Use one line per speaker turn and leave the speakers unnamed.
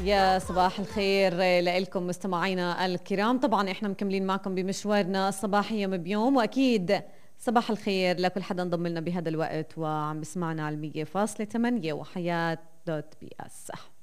يا صباح الخير لكم مستمعينا الكرام. طبعا احنا مكملين معكم بمشوارنا الصباحي يوم بيوم، واكيد صباح الخير لكل حدا انضم لنا بهذا الوقت وعم بسمعنا على 100.8 وحياة دوت بي اس.